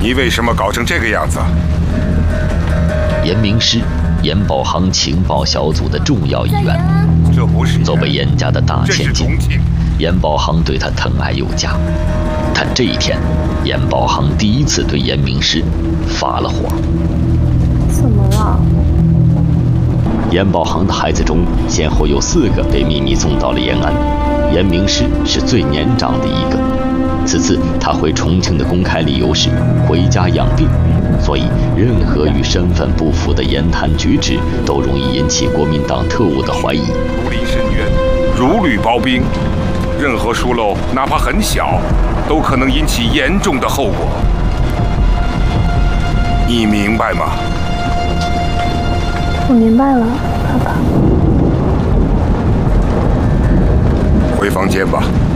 你为什么搞成这个样子？ 严明师，严保行情报小组的重要一员。 这不是作为严家的大千金，严保行对他疼爱有加。但这一天，严保行第一次对严明师发了火。 怎么了？ 严保行的孩子中，先后有4个被秘密送到了延安，严明师是最年长的一个。此次他回重庆的公开理由是回家养病，所以任何与身份不符的言谈举止都容易引起国民党特务的怀疑。 如临深渊，如履薄冰，任何疏漏，哪怕很小，都可能引起严重的后果。你明白吗？ 我明白了，爸爸。 回房间吧。